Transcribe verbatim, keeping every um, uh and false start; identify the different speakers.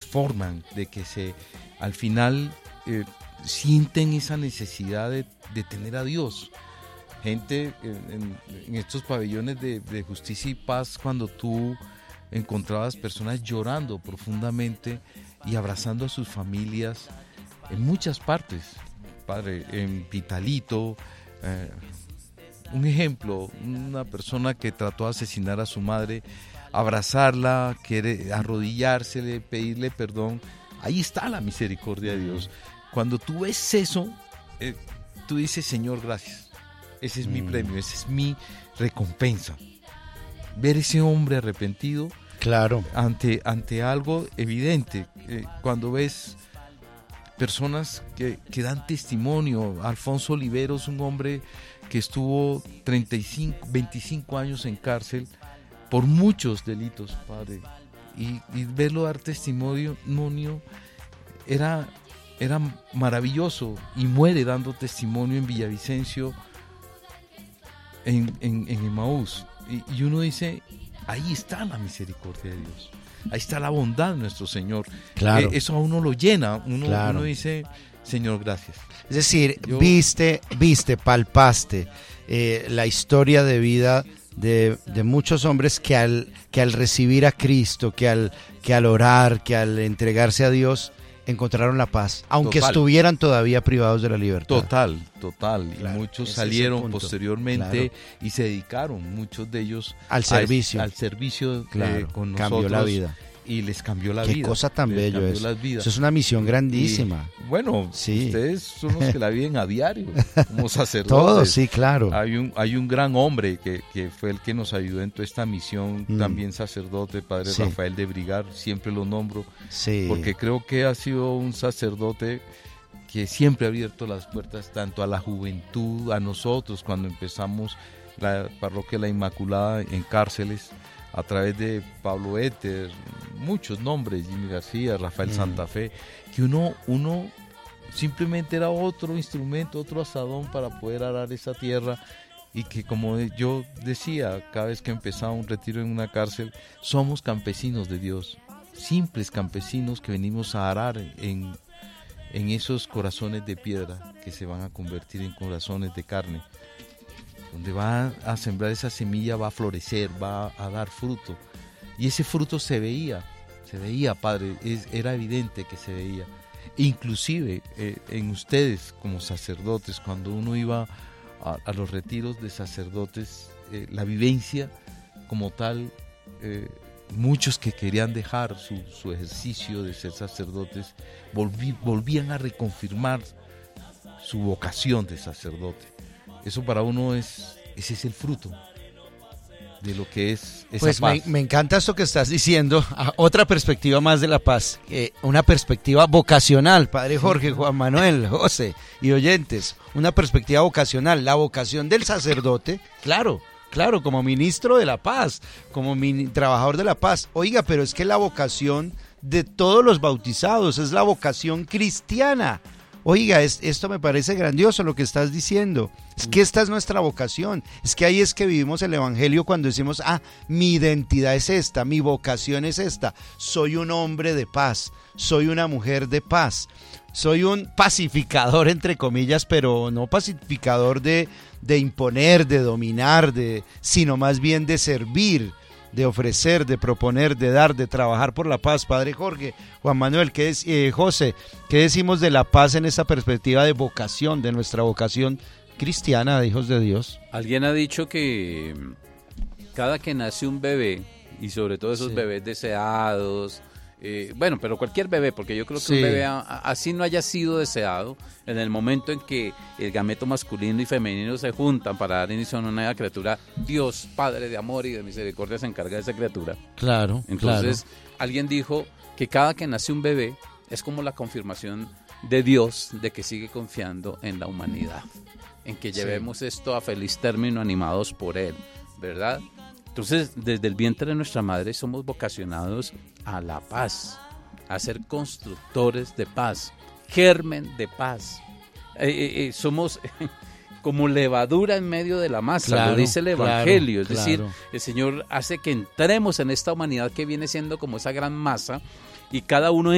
Speaker 1: transforman, de que se al final eh, sienten esa necesidad de, de tener a Dios. Gente en, en estos pabellones de, de justicia y paz, cuando tú encontrabas personas llorando profundamente y abrazando a sus familias en muchas partes, padre, en Pitalito, eh, un ejemplo, una persona que trató de asesinar a su madre, abrazarla, quiere arrodillársele, pedirle perdón. Ahí está la misericordia de Dios. Cuando tú ves eso, eh, tú dices, Señor, gracias. Ese es mm. mi premio, esa es mi recompensa. Ver ese hombre arrepentido,
Speaker 2: claro,
Speaker 1: ante, ante algo evidente. Eh, cuando ves personas que, que dan testimonio, Alfonso Oliveros, un hombre que estuvo treinta y cinco, veinticinco años en cárcel por muchos delitos, padre, y, y verlo dar testimonio era, era maravilloso, y muere dando testimonio en Villavicencio, en, en, en Emaús, y, y uno dice, ahí está la misericordia de Dios, ahí está la bondad de nuestro Señor.
Speaker 2: Claro.
Speaker 1: Eh, eso a uno lo llena, uno,
Speaker 2: claro.
Speaker 1: uno dice, Señor, gracias.
Speaker 2: Es decir,
Speaker 1: Yo...
Speaker 2: viste, viste, palpaste eh, la historia de vida de, de muchos hombres que al, que al recibir a Cristo, que al, que al orar, que al entregarse a Dios, encontraron la paz, aunque total. Estuvieran todavía privados de la libertad.
Speaker 1: Total, total.
Speaker 2: Claro,
Speaker 1: y muchos salieron posteriormente, claro. y se dedicaron, muchos de ellos,
Speaker 2: al servicio.
Speaker 1: A, al servicio
Speaker 2: claro,
Speaker 1: eh, con
Speaker 2: cambió
Speaker 1: nosotros.
Speaker 2: La vida.
Speaker 1: Y les cambió la
Speaker 2: Qué
Speaker 1: vida.
Speaker 2: Qué cosa tan bello es. Eso es una misión grandísima.
Speaker 1: Y, bueno, sí. Ustedes son los que la viven a diario, como sacerdotes.
Speaker 2: Todos, sí, claro.
Speaker 1: Hay un, hay un gran hombre que, que fue el que nos ayudó en toda esta misión, mm. también sacerdote, padre sí. Rafael de Brigar, siempre lo nombro,
Speaker 2: sí.
Speaker 1: porque creo que ha sido un sacerdote que siempre ha abierto las puertas tanto a la juventud, a nosotros, cuando empezamos la parroquia La Inmaculada en Cárceles, a través de Pablo Éter, muchos nombres, Jimmy García, Rafael mm. Santa Fe, que uno, uno simplemente era otro instrumento, otro asadón para poder arar esa tierra, y que, como yo decía cada vez que empezaba un retiro en una cárcel, somos campesinos de Dios, simples campesinos que venimos a arar en, en esos corazones de piedra que se van a convertir en corazones de carne. Donde va a sembrar esa semilla, va a florecer, va a dar fruto. Y ese fruto se veía, se veía, padre, es, era evidente que se veía. Inclusive eh, en ustedes como sacerdotes, cuando uno iba a, a los retiros de sacerdotes, eh, la vivencia como tal, eh, muchos que querían dejar su, su ejercicio de ser sacerdotes, volví, volvían a reconfirmar su vocación de sacerdote. Eso para uno es, ese es el fruto de lo que es esa
Speaker 2: pues
Speaker 1: paz.
Speaker 2: Me, me encanta esto que estás diciendo, otra perspectiva más de la paz, eh, una perspectiva vocacional, Padre Jorge, Juan Manuel, José y oyentes, una perspectiva vocacional, la vocación del sacerdote, claro, claro, como ministro de la paz, como min, trabajador de la paz. Oiga, pero es que la vocación de todos los bautizados es la vocación cristiana. Oiga, es, esto me parece grandioso lo que estás diciendo. Es que esta es nuestra vocación. Es que ahí es que vivimos el evangelio cuando decimos, ah, mi identidad es esta, mi vocación es esta. Soy un hombre de paz, soy una mujer de paz, soy un pacificador, entre comillas, pero no pacificador de, de imponer, de dominar, de, sino más bien de servir, de ofrecer, de proponer, de dar, de trabajar por la paz. Padre Jorge, Juan Manuel, ¿qué es, eh, José, ¿qué decimos de la paz en esa perspectiva de vocación, de nuestra vocación cristiana de hijos de Dios?
Speaker 3: Alguien ha dicho que cada que nace un bebé, y sobre todo esos sí. bebés deseados, eh, bueno, pero cualquier bebé, porque yo creo que sí. un bebé, así no haya sido deseado, en el momento en que el gameto masculino y femenino se juntan para dar inicio a una nueva criatura, Dios, Padre de amor y de misericordia, se encarga de esa criatura.
Speaker 2: Claro.
Speaker 3: Entonces,
Speaker 2: claro.
Speaker 3: alguien dijo que cada que nace un bebé es como la confirmación de Dios de que sigue confiando en la humanidad, en que llevemos sí. esto a feliz término animados por Él, ¿verdad? Entonces, desde el vientre de nuestra madre somos vocacionados a la paz, a ser constructores de paz, germen de paz. Eh, eh, eh, somos como levadura en medio de la masa, claro, lo dice el Evangelio. Claro, es decir, claro. el Señor hace que entremos en esta humanidad que viene siendo como esa gran masa, y cada uno